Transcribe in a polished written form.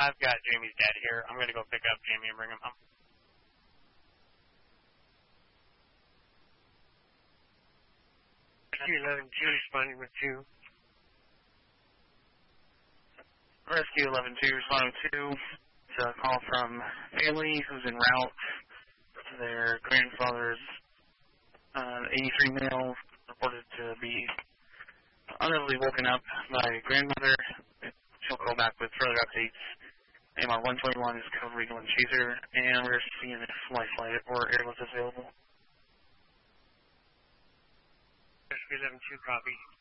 I've got Jamie's dad here. I'm going to go pick up Jamie and bring him home. Rescue 11-2 responding with 2. Rescue 11-2 responding with 2. It's a call from family who's en route. Their grandfather's 83 male reported to be uneventfully woken up by grandmother. She'll call back with further updates. AMR 121 is code Regal and Chaser, and we're seeing if life flight or airlift is available. Rescue 11-2, copy.